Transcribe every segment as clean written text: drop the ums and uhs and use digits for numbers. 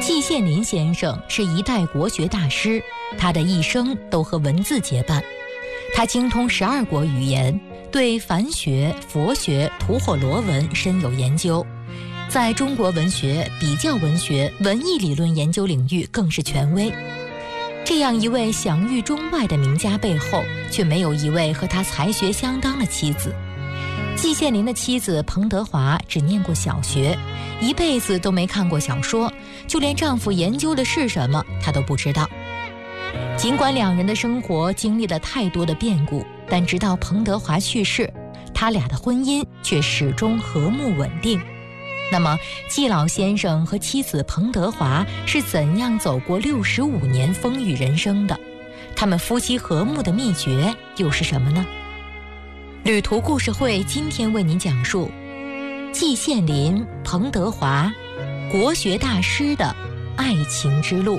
季羡林先生是一代国学大师，他的一生都和文字结伴。他精通12国语言，对梵学、佛学、吐火罗文深有研究，在中国文学、比较文学、文艺理论研究领域更是权威。这样一位享誉中外的名家背后，却没有一位和他才学相当的妻子。季羡林的妻子彭德华只念过小学，一辈子都没看过小说，就连丈夫研究的是什么她都不知道。尽管两人的生活经历了太多的变故，但直到彭德华去世，他俩的婚姻却始终和睦稳定。那么季老先生和妻子彭德华是怎样走过65年风雨人生的？他们夫妻和睦的秘诀又是什么呢？旅途故事会今天为您讲述季羡林、彭德华国学大师的爱情之路。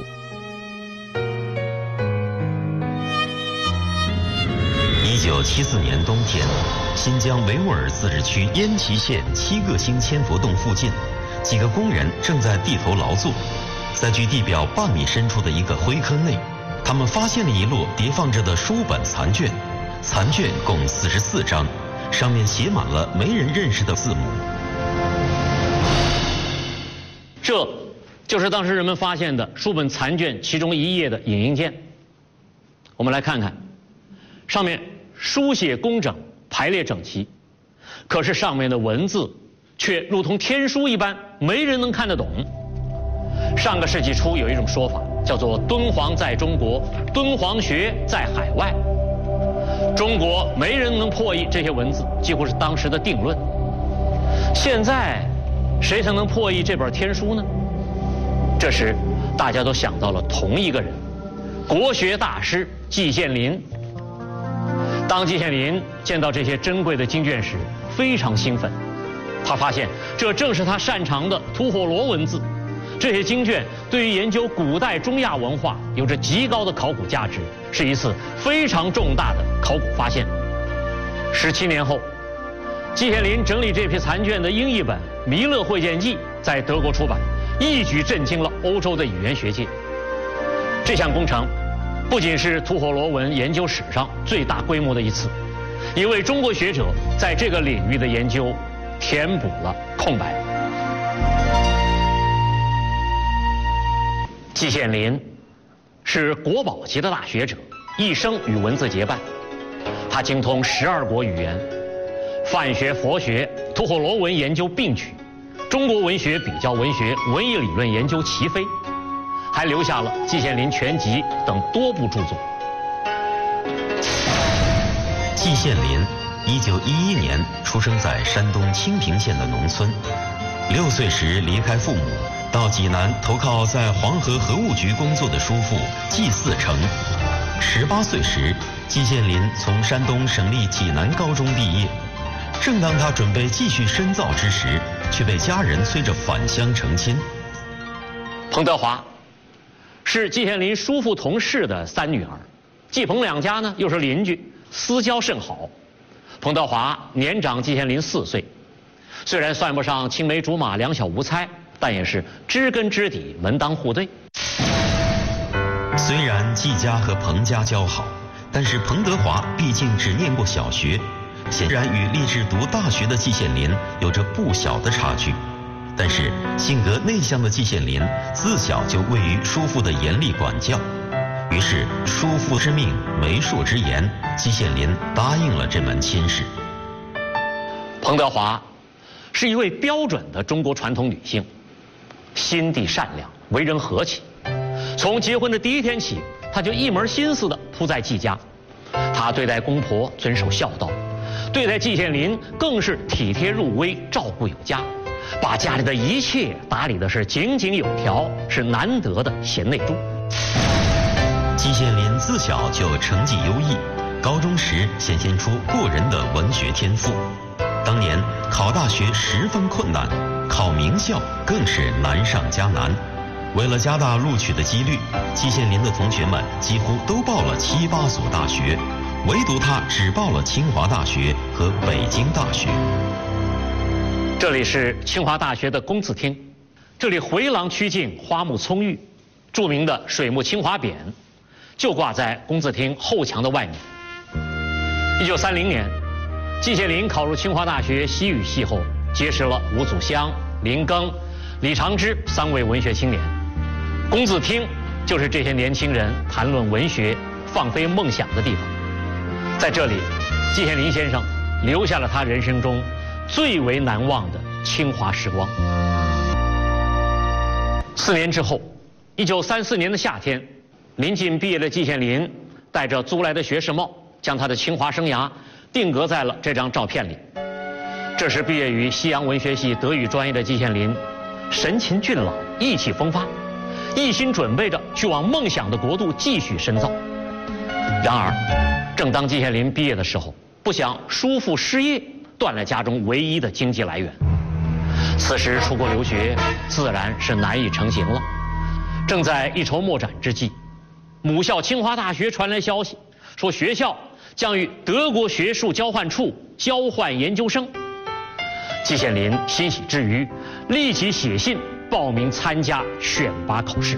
1974年冬天，新疆维吾尔自治区烟耆县七个星千佛洞附近，几个工人正在地头劳作。在距地表半米深处的一个灰坑内，他们发现了一摞叠放着的书本残卷，残卷共44张，上面写满了没人认识的字母。 这就是当时人们发现的书本残卷其中一页的影印件。我们来看看，上面书写工整，排列整齐，可是上面的文字却如同天书一般，没人能看得懂。上个世纪初有一种说法叫做敦煌在中国，敦煌学在海外。中国没人能破译这些文字，几乎是当时的定论。现在谁才能破译这本天书呢？这时大家都想到了同一个人，国学大师季羡林。当季羡林见到这些珍贵的经卷时，非常兴奋。他发现这正是他擅长的吐火罗文字。这些经卷对于研究古代中亚文化有着极高的考古价值，是一次非常重大的考古发现。17年后，季羡林整理这批残卷的英译本《弥勒会见记》在德国出版，一举震惊了欧洲的语言学界。这项工程不仅是吐火罗文研究史上最大规模的一次，也为中国学者在这个领域的研究填补了空白。季羡林是国宝级的大学者，一生与文字结伴。他精通12国语言，梵学、佛学、吐火罗文研究并举，中国文学、比较文学、文艺理论研究齐飞，还留下了《季羡林全集》等多部著作。 季羡林1911年出生在山东清平县的农村，6岁时离开父母，到济南投靠在黄河河务局工作的叔父季嗣成。18岁时，季羡林从山东省立济南高中毕业。正当他准备继续深造之时，却被家人催着返乡成亲。 彭德华是季羡林叔父同事的3女儿，季彭两家呢又是邻居，私交甚好。彭德华年长季羡林4岁，虽然算不上青梅竹马、两小无猜，但也是知根知底、门当户对。 虽然季家和彭家交好，但是彭德华毕竟只念过小学，显然与立志读大学的季羡林有着不小的差距。但是性格内向的季羡林自小就位于叔父的严厉管教，于是叔父之命，媒妁之言，季羡林答应了这门亲事。 彭德华是一位标准的中国传统女性，心地善良，为人和气。从结婚的第一天起，她就一门心思地扑在季家。她对待公婆遵守孝道，对待季羡林更是体贴入微，照顾有加，把家里的一切打理的是井井有条，是难得的贤内助。 季羡林自小就成绩优异，高中时显现出过人的文学天赋。当年考大学十分困难，考名校更是难上加难。为了加大录取的几率，季羡林的同学们几乎都报了7、8所大学，唯独他只报了清华大学和北京大学。 这里是清华大学的公子厅， 这里回廊曲径，花木葱郁，著名的水木清华匾就挂在工字厅后墙的外面。1930年，季羡林考入清华大学西语系后，结识了吴祖湘、林庚、李长之3位文学青年。工字厅就是这些年轻人谈论文学、放飞梦想的地方。在这里，季羡林先生留下了他人生中最为难忘的清华时光。4年之后，1934年的夏天，临近毕业的季羡林戴着租来的学士帽，将他的清华生涯定格在了这张照片里。这时毕业于西洋文学系德语专业的季羡林，神情俊朗，意气风发，一心准备着去往梦想的国度继续深造。然而，正当季羡林毕业的时候，不想叔父失业，断了家中唯一的经济来源。此时出国留学自然是难以成行了。正在一筹莫展之际，母校清华大学传来消息，说学校将与德国学术交换处交换研究生。季羡林欣喜之余，立即写信报名参加选拔考试。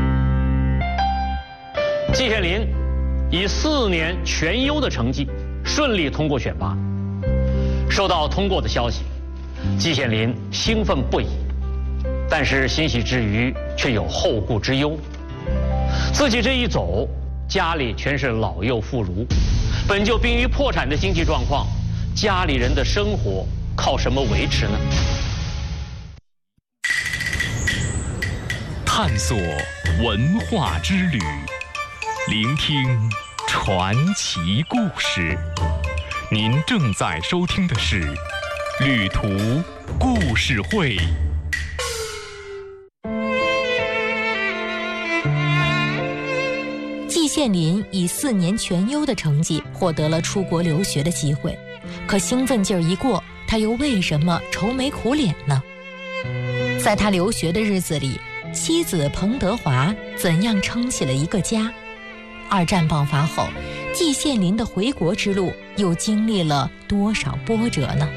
季羡林以4年全优的成绩顺利通过选拔。收到通过的消息，季羡林兴奋不已，但是欣喜之余却有后顾之忧。自己这一走，家里全是老幼妇孺，本就濒于破产的经济状况，家里人的生活靠什么维持呢？ 探索文化之旅，聆听传奇故事。您正在收听的是《旅途故事会》。 季羡林以4年全优的成绩获得了出国留学的机会，可兴奋劲儿一过，他又为什么愁眉苦脸呢？在他留学的日子里，妻子彭德华怎样撑起了一个家？2战爆发后，季羡林的回国之路又经历了多少波折呢？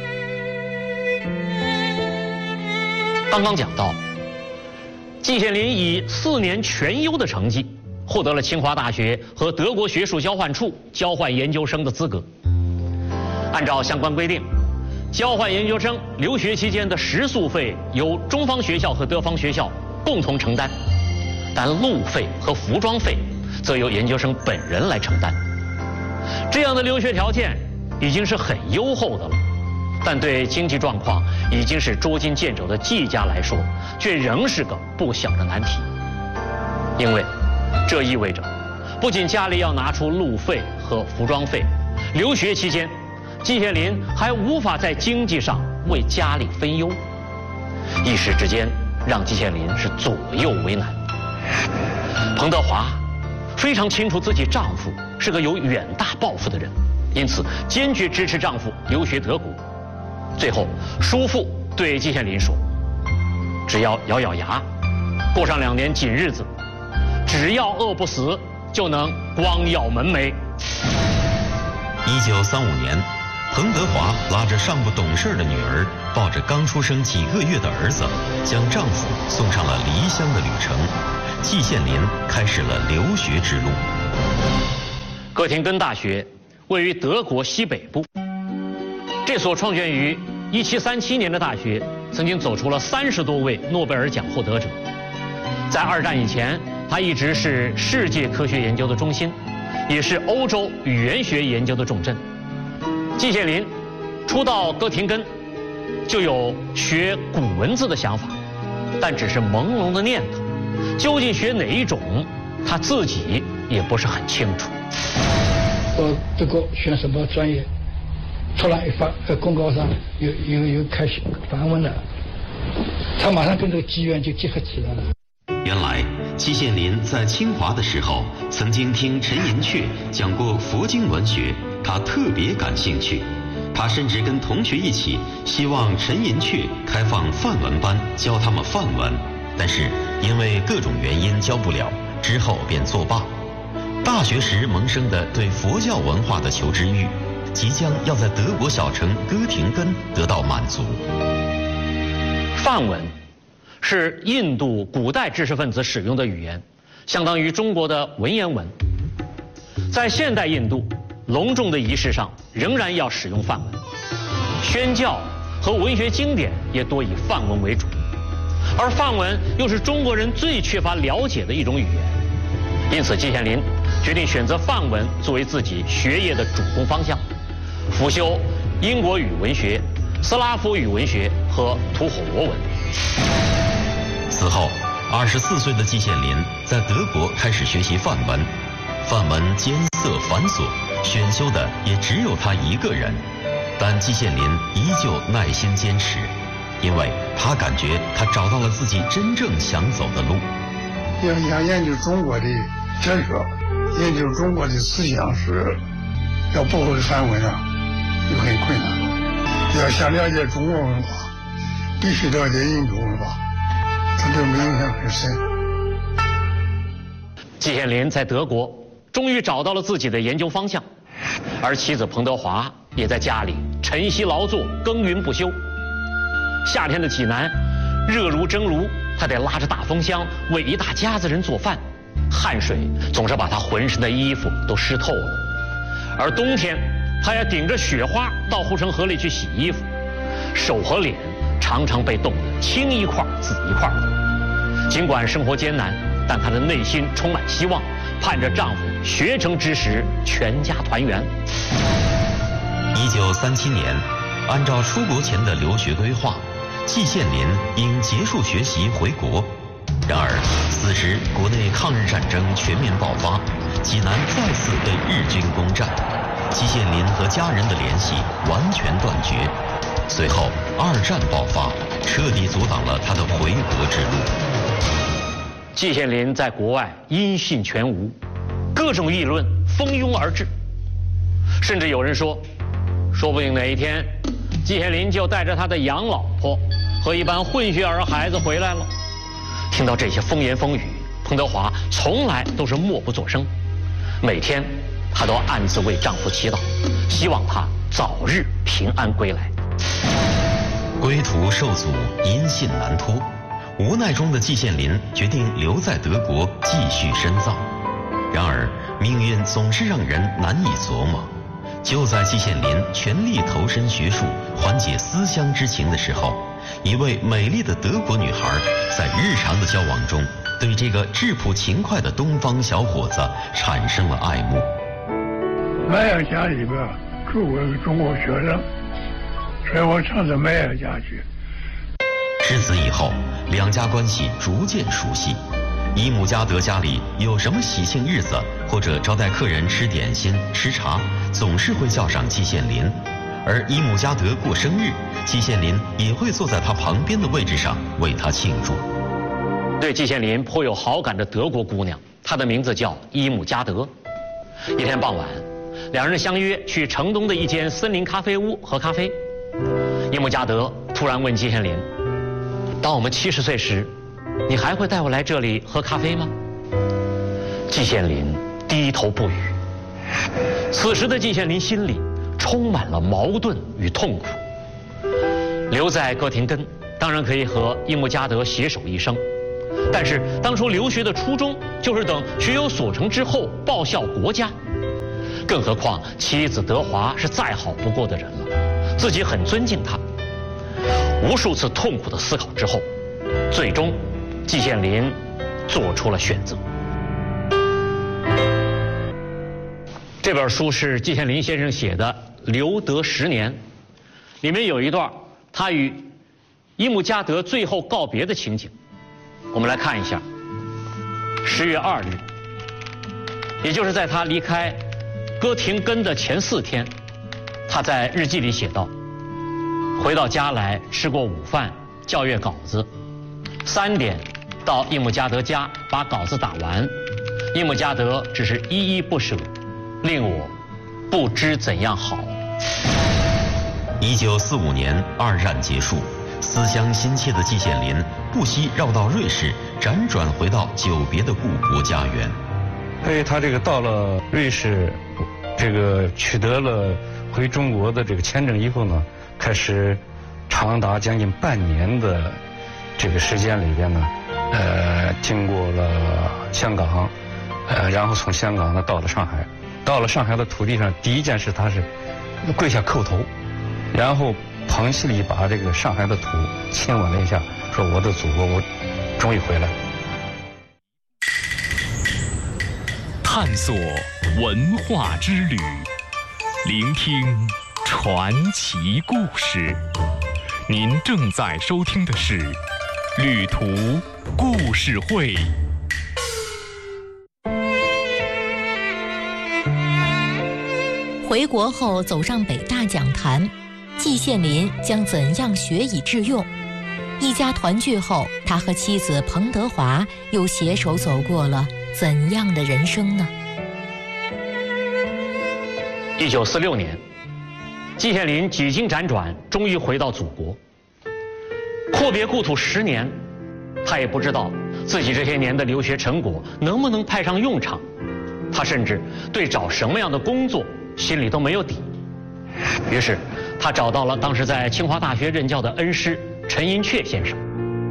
刚刚讲到，季羡林以4年全优的成绩获得了清华大学和德国学术交换处交换研究生的资格。按照相关规定，交换研究生留学期间的食宿费由中方学校和德方学校共同承担，但路费和服装费则由研究生本人来承担。这样的留学条件已经是很优厚的了，但对经济状况已经是捉襟见肘的季家来说，却仍是个不小的难题。因为这意味着，不仅家里要拿出路费和服装费，留学期间，季羡林还无法在经济上为家里分忧，一时之间让季羡林是左右为难。彭德华非常清楚自己丈夫是个有远大抱负的人，因此坚决支持丈夫留学德国。最后，叔父对季羡林说：“只要咬咬牙，过上2年紧日子，只要饿不死，就能光耀门楣。” 1935年，彭德华拉着尚不懂事的女儿，抱着刚出生几个月的儿子，将丈夫送上了离乡的旅程。季羡林开始了留学之路。 哥廷根大学位于德国西北部，这所创建于1737年的大学，曾经走出了30多位诺贝尔奖获得者。在2战以前，它一直是世界科学研究的中心，也是欧洲语言学研究的重镇。季羡林初到哥廷根，就有学古文字的想法，但只是朦胧的念头，究竟学哪一种，他自己也不是很清楚。 到德国选什么专业，突然一发公告上有开梵文了，他马上跟这个机缘就结合起来了。 原来季羡林在清华的时候，曾经听陈寅恪讲过佛经文学，他特别感兴趣。他甚至跟同学一起希望陈寅恪开放梵文班，教他们梵文，但是因为各种原因教不了，之后便作罢。大学时萌生的对佛教文化的求知欲，即将要在德国小城哥廷根得到满足。 梵文是印度古代知识分子使用的语言，相当于中国的文言文。在现代印度，隆重的仪式上仍然要使用梵文，宣教和文学经典也多以梵文为主，而梵文又是中国人最缺乏了解的一种语言，因此季羡林决定选择梵文作为自己学业的主攻方向，辅修英国语文学、斯拉夫语文学和吐火罗文。 此后，24岁的季羡林在德国开始学习梵文，梵文艰涩繁琐，选修的也只有他一个人。但季羡林依旧耐心坚持，因为他感觉他找到了自己真正想走的路。 要研究中国的哲学，研究中国的思想史，要不会梵文啊，就很困难。要想了解中国文化，必须了解印度文化，它对我们影响很深。 季羡林在德国终于找到了自己的研究方向，而妻子彭德华也在家里晨曦劳作，耕耘不休。夏天的济南热如蒸炉，他得拉着大风箱为一大家子人做饭，汗水总是把他浑身的衣服都湿透了。而冬天，他要顶着雪花到护城河里去洗衣服，手和脸常常被冻得青一块紫一块的。尽管生活艰难，但她的内心充满希望，盼着丈夫学成之时全家团圆。 1937年，按照出国前的留学规划，季羡林应结束学习回国。然而，此时国内抗日战争全面爆发，济南再次被日军攻占，季羡林和家人的联系完全断绝。随后，二战爆发，彻底阻挡了他的回国之路。 季羡林在国外音信全无，各种议论蜂拥而至，甚至有人说不定哪一天，季羡林就带着他的洋老婆和一班混血儿孩子回来了。听到这些风言风语，彭德华从来都是默不作声，每天她都暗自为丈夫祈祷，希望他早日平安归来。 归途受阻，音信难托，无奈中的季羡林决定留在德国继续深造。然而，命运总是让人难以琢磨。就在季羡林全力投身学术，缓解思乡之情的时候，一位美丽的德国女孩在日常的交往中，对这个质朴勤快的东方小伙子产生了爱慕。 梅尔家里边住过一个中国学生，所以我常到梅尔家去。 至此以后，两家关系逐渐熟悉。伊姆加德家里有什么喜庆日子，或者招待客人吃点心、吃茶，总是会叫上季羡林。而伊姆加德过生日，季羡林也会坐在他旁边的位置上为他庆祝。 对季羡林颇有好感的德国姑娘，她的名字叫伊姆加德。一天傍晚，两人相约去城东的一间森林咖啡屋喝咖啡。伊姆加德突然问季羡林：“当我们70岁时，你还会带我来这里喝咖啡吗？”季羡林低头不语。此时的季羡林心里充满了矛盾与痛苦。留在哥廷根，当然可以和伊姆加德携手一生，但是当初留学的初衷就是等学有所成之后报效国家。更何况妻子德华是再好不过的人了，自己很尊敬她。无数次痛苦的思考之后，最终季羡林做出了选择。这本书是季羡林先生写的《留德10年》，里面有一段他与伊姆加德最后告别的情景，我们来看一下。10月2日，也就是在他离开哥廷根的前4天，他在日记里写道：回到家来吃过午饭，校阅稿子，3点到伊姆加德家把稿子打完，伊姆加德只是依依不舍，令我不知怎样好。 1945年二战结束，思乡心切的季羡林不惜绕道瑞士，辗转回到久别的故国家园。 所以他这个到了瑞士，这个取得了回中国的这个签证以后呢，开始长达将近半年的这个时间里边呢，经过了香港，然后从香港呢到了上海，到了上海的土地上，第一件事他是跪下叩头，然后彭熙礼把这个上海的土亲吻了一下，说我的祖国，我终于回来了。 探索文化之旅，聆听传奇故事。您正在收听的是《旅途故事会》。 回国后走上北大讲坛，季羡林将怎样学以致用？一家团聚后，他和妻子彭德华又携手走过了怎样的人生呢 ？1946年，季羡林几经辗转，终于回到祖国。阔别故土10年，他也不知道自己这些年的留学成果能不能派上用场。他甚至对找什么样的工作心里都没有底。于是，他找到了当时在清华大学任教的恩师陈寅恪先生。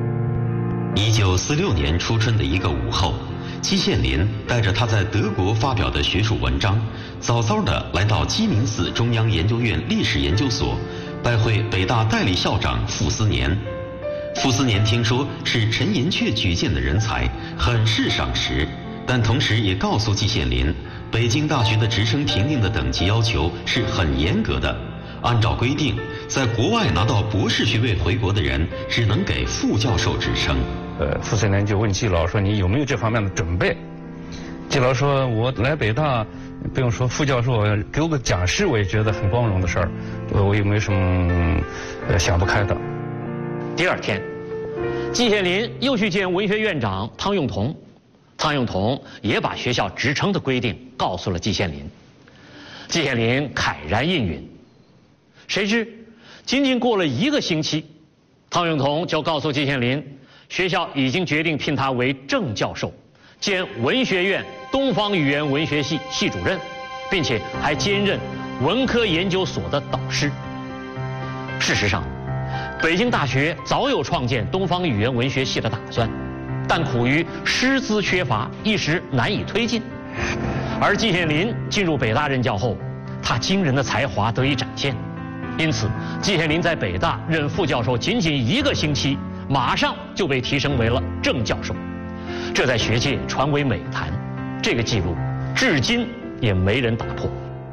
1946年初春的一个午后，季羡林带着他在德国发表的学术文章，早早地来到鸡鸣寺中央研究院历史研究所，拜会北大代理校长傅斯年。傅斯年听说是陈寅恪举荐的人才，很是赏识，但同时也告诉季羡林，北京大学的职称评定的等级要求是很严格的，按照规定，在国外拿到博士学位回国的人只能给副教授职称。 傅斯年就问季老说：“你有没有这方面的准备？”季老说：“我来北大，不用说副教授，给我个讲师，我也觉得很光荣的事儿。我也没什么想不开的。” 第二天，季羡林又去见文学院长汤用彤，汤用彤也把学校职称的规定告诉了季羡林。季羡林慨然应允。谁知，仅仅过了1个星期，汤用彤就告诉季羡林，学校已经决定聘他为正教授，兼文学院东方语言文学系系主任，并且还兼任文科研究所的导师。事实上，北京大学早有创建东方语言文学系的打算，但苦于师资缺乏，一时难以推进。而季羡林进入北大任教后，他惊人的才华得以展现，因此季羡林在北大任副教授仅仅1个星期，马上就被提升为了正教授，这在学界传为美谈。这个记录至今也没人打破。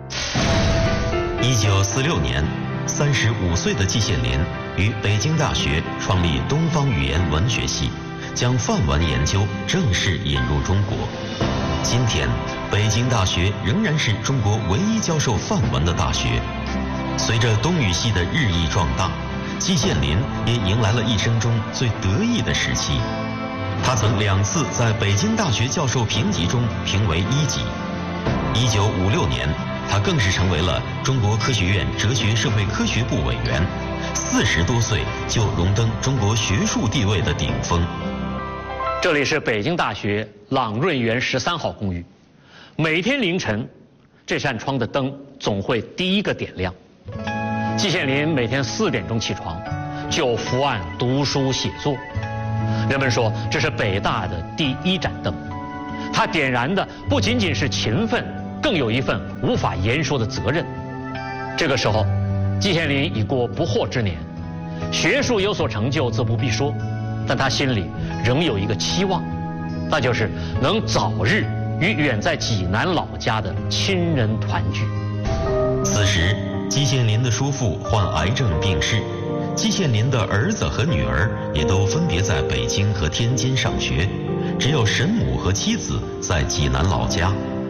1946年，35岁的季羡林于北京大学创立东方语言文学系，将范文研究正式引入中国。今天，北京大学仍然是中国唯一教授范文的大学。随着东语系的日益壮大，季羡林也迎来了一生中最得意的时期。他曾2次在北京大学教授评级中评为1级。1956年，他更是成为了中国科学院哲学社会科学部委员，40多岁就荣登中国学术地位的顶峰。 这里是北京大学朗润园13号公寓，每天凌晨，这扇窗的灯总会第一个点亮。季羡林每天4点钟起床，就伏案读书写作。人们说这是北大的第1盏灯，他点燃的不仅仅是勤奋，更有一份无法言说的责任。这个时候，季羡林已过不惑之年，学术有所成就则不必说，但他心里仍有一个期望，那就是能早日与远在济南老家的亲人团聚。 此时，季羡林的叔父患癌症病逝，季羡林的儿子和女儿也都分别在北京和天津上学，只有神母和妻子在济南老家。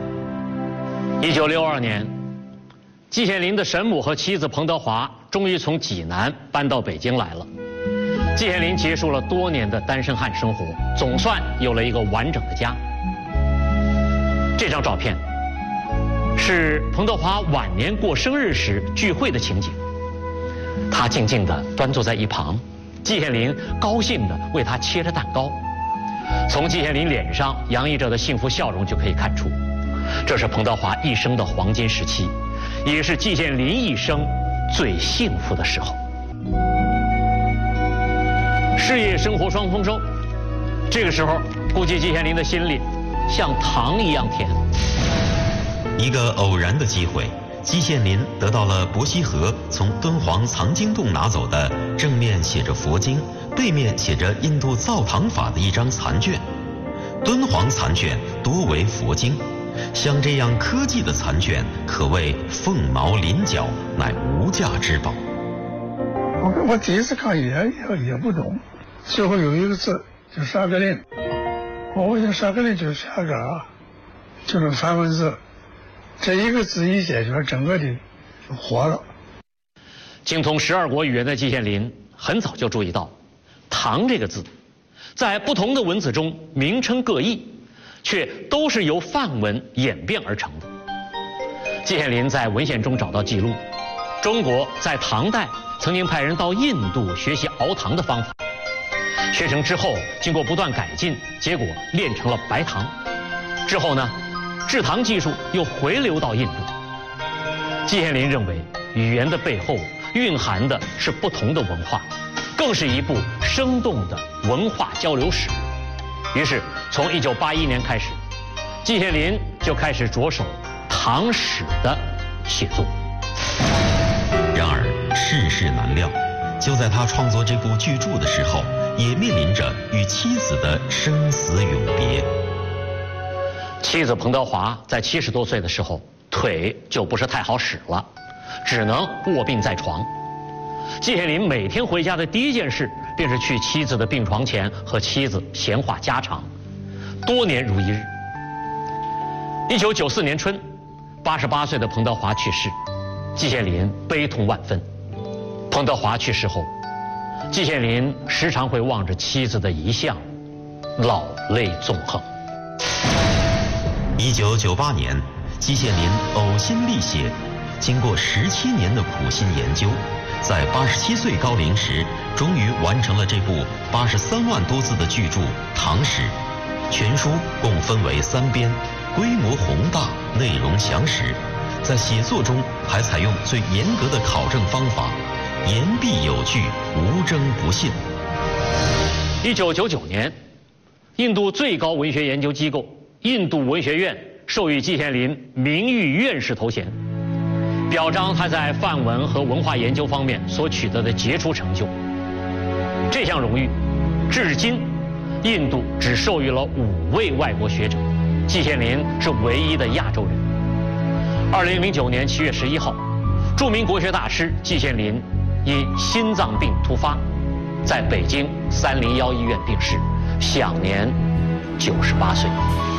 1962年，季羡林的神母和妻子彭德华终于从济南搬到北京来了。季羡林结束了多年的单身汉生活，总算有了一个完整的家。这张照片是彭德华晚年过生日时聚会的情景，他静静地端坐在一旁，季羡林高兴地为他切着蛋糕。从季羡林脸上洋溢着的幸福笑容就可以看出，这是彭德华一生的黄金时期，也是季羡林一生最幸福的时候。 事业生活双丰收。这个时候，估计季羡林的心里像糖一样甜。 一个偶然的机会，季羡林得到了伯希和从敦煌藏经洞拿走的正面写着佛经、背面写着印度造唐法的一张残卷。敦煌残卷多为佛经，像这样科技的残卷可谓凤毛麟角，乃无价之宝。 我第一次看也不懂，最后有一个字就沙格令，我问沙格令就是沙格啊，就是梵文字，这一个字一解决，整个的就活了。 精通12国语言的季羡林很早就注意到，唐这个字在不同的文字中名称各异，却都是由梵文演变而成的。季羡林在文献中找到记录，中国在唐代曾经派人到印度学习熬糖的方法，学成之后经过不断改进，结果炼成了白糖。之后呢，制糖技术又回流到印度。季羡林认为，语言的背后蕴含的是不同的文化，更是一部生动的文化交流史。于是，从1981年开始，季羡林就开始着手唐史的写作。 然而世事难料，就在他创作这部巨著的时候，也面临着与妻子的生死永别。 妻子彭德华在70多岁的时候，腿就不是太好使了，只能卧病在床。季羡林每天回家的第一件事，便是去妻子的病床前和妻子闲话家常，多年如一日。1994年春，88岁的彭德华去世，季羡林悲痛万分。彭德华去世后，季羡林时常会望着妻子的遗像，老泪纵横。 1998年，季羡林呕心沥血，经过17年的苦心研究，在87岁高龄时，终于完成了这部83万多字的巨著《唐史》。全书共分为3编，规模宏大，内容详实。在写作中还采用最严格的考证方法，言必有据，无争不信。 1999年，印度最高文学研究机构印度文学院授予季羡林名誉院士头衔，表彰他在梵文和文化研究方面所取得的杰出成就。这项荣誉，至今印度只授予了5位外国学者，季羡林是唯一的亚洲人。2009年7月11号，著名国学大师季羡林因心脏病突发，在北京301医院病逝，享年98岁。